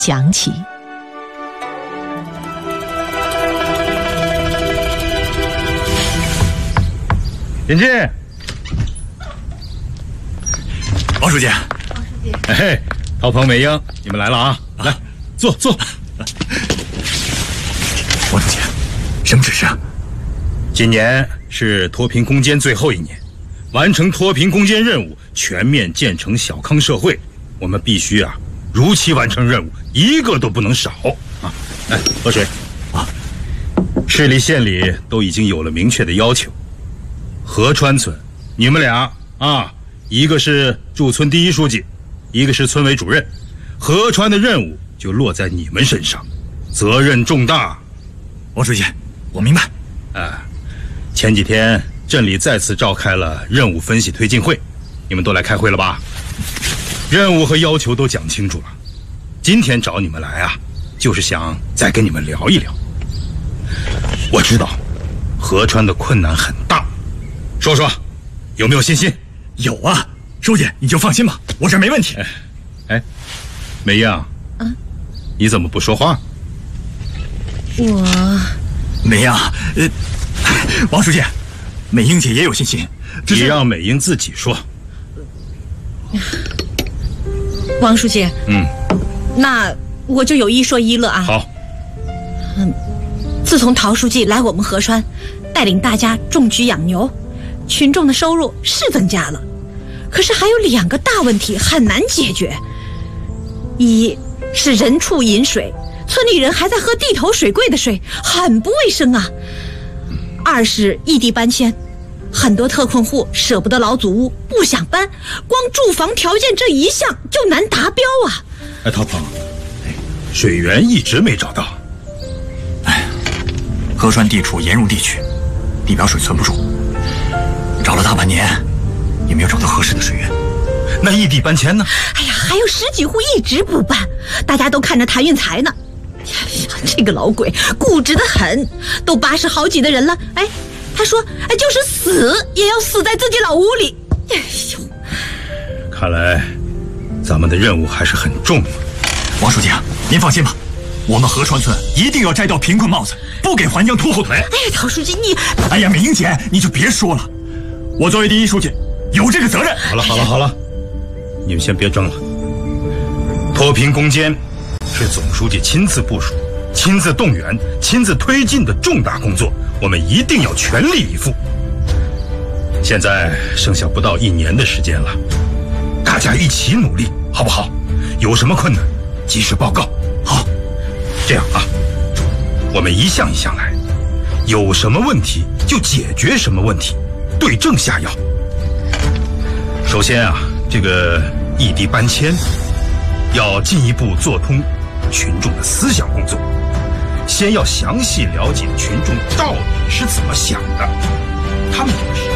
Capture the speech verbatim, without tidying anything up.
讲起。 进去。 王书记， 王书记，哎，陶鹏、美英，你们来了啊！来，坐坐。 王书记，什么指示啊？ 今年是脱贫攻坚最后一年，完成脱贫攻坚任务，全面建成小康社会，我们必须啊如期完成任务，一个都不能少啊！来，喝水啊！市里县里都已经有了明确的要求。河川村，你们俩啊，一个是驻村第一书记，一个是村委主任，河川的任务就落在你们身上，责任重大。 王书记，我明白。 啊，前几天镇里再次召开了任务分析推进会，你们都来开会了吧？任务和要求都讲清楚了。今天找你们来啊，就是想再跟你们聊一聊。我知道河川的困难很大，说说有没有信心？ 有啊，书记你就放心吧，我这没问题。 哎，哎美英，嗯，你怎么不说话？ 我， 美英，呃，王书记，美英姐也有信心，只是你让美英自己说。 王书记， 嗯， 那我就有一说一了啊。 好。 嗯，自从陶书记来我们河川，带领大家种菊养牛，群众的收入是增加了，可是还有两个大问题很难解决。一是人畜饮水，村里人还在喝地头水柜的水，很不卫生啊。二是异地搬迁，很多特困户舍不得老祖屋，不想搬，光住房条件这一项就难达标啊。 哎，陶鹏，水源一直没找到。 哎，河川地处盐入地区，地表水存不住，找了大半年也没有找到合适的水源。 那异地搬迁呢？ 哎呀，还有十几户一直不搬，大家都看着谭运才呢。哎呀，这个老鬼固执得很，都八十好几的人了，哎，他说，哎，就是死也要死在自己老屋里。哎呦， 看来咱们的任务还是很重啊。 王书记啊，您放心吧，我们河川村一定要摘掉贫困帽子，不给环江拖后腿。 哎呀，陶书记你， 哎呀，美英姐你就别说了，我作为第一书记有这个责任。 好了好了好了，你们先别争了。脱贫攻坚是总书记亲自部署、亲自动员、亲自推进的重大工作，我们一定要全力以赴。现在剩下不到一年的时间了，大家一起努力，好不好？有什么困难及时报告。好，这样啊，我们一项一项来，有什么问题就解决什么问题，对症下药。首先啊，这个异地搬迁要进一步做通群众的思想工作，先要详细了解群众到底是怎么想的，他们有什